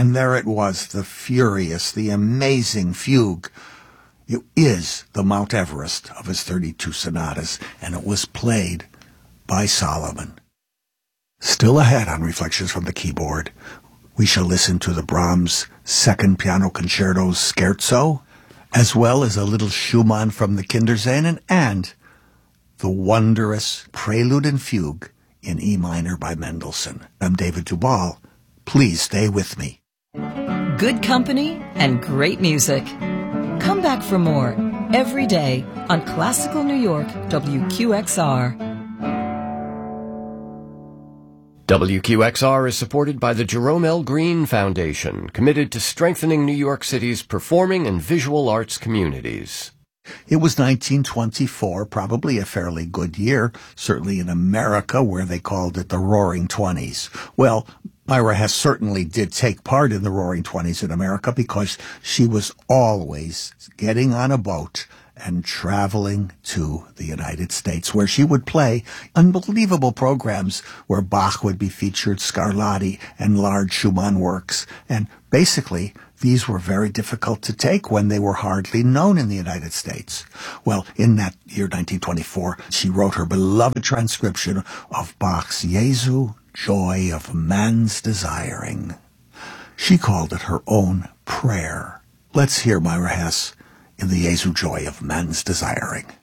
And there it was, the furious, the amazing fugue. It is the Mount Everest of his 32 sonatas, and it was played by Solomon. Still ahead on Reflections from the Keyboard, we shall listen to the Brahms Second Piano Concerto Scherzo, as well as a little Schumann from the Kinderscenen, and the wondrous Prelude and Fugue in E minor by Mendelssohn. I'm David Duvall. Please stay with me. Good company and great music. Come back for more every day on Classical New York WQXR. WQXR is supported by the Jerome L. Green Foundation, committed to strengthening New York City's performing and visual arts communities. It was 1924, probably a fairly good year, certainly in America, where they called it the Roaring Twenties. Well, Myra Hess certainly did take part in the Roaring Twenties in America because she was always getting on a boat and traveling to the United States, where she would play unbelievable programs where Bach would be featured, Scarlatti, and large Schumann works. And basically, these were very difficult to take when they were hardly known in the United States. Well, in that year, 1924, she wrote her beloved transcription of Bach's Jesu, Joy of Man's Desiring. She called it her own prayer. Let's hear Myra Hess in the Jesu, Joy of Man's Desiring.